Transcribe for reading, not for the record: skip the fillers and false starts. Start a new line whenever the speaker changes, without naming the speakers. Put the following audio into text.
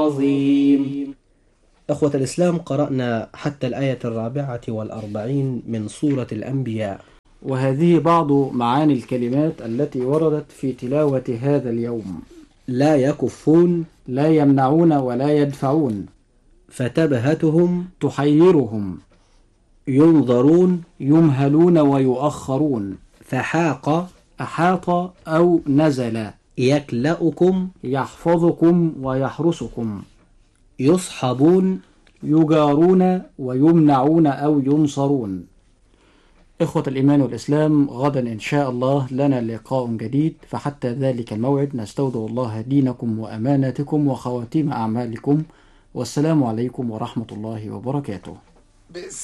عظيم. أخوة الإسلام، قرأنا حتى الآية 44 من سورة الأنبياء، وهذه بعض معاني الكلمات التي وردت في تلاوة هذا اليوم. لا يكفون، لا يمنعون ولا يدفعون، فتبهتهم، تحيرهم، ينظرون، يمهلون ويؤخرون، فحاق، أحاط أو نزل، يكلأكم، يحفظكم ويحرسكم، يصحبون، يجارون ويمنعون أو ينصرون. إخوة الإيمان والإسلام، غدا إن شاء الله لنا لقاء جديد، فحتى ذلك الموعد نستودع الله دينكم وأماناتكم وخواتيم أعمالكم، والسلام عليكم ورحمة الله وبركاته.